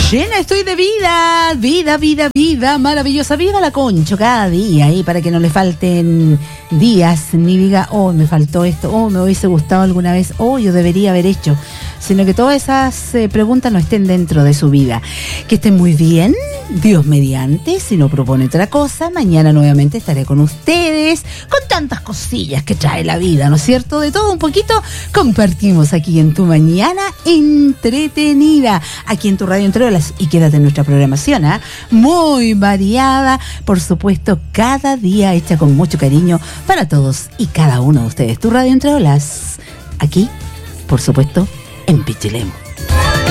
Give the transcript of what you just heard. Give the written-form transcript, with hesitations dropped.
Llena estoy de vida, vida, maravillosa, viva la Concho cada día, para que no le falten días, ni diga, oh, me faltó esto, oh, me hubiese gustado alguna vez, oh, yo debería haber hecho, sino que todas esas preguntas no estén dentro de su vida. Que estén muy bien, Dios mediante, si no propone otra cosa, mañana nuevamente estaré con ustedes, con tantas cosillas que trae la vida, ¿no es cierto? De todo un poquito compartimos aquí en tu mañana entretenida, aquí en tu Radio Entreolas, y quédate en nuestra programación, muy variada, por supuesto, cada día hecha con mucho cariño para todos y cada uno de ustedes. Tu Radio Entreolas, aquí, por supuesto, en Pichilemu.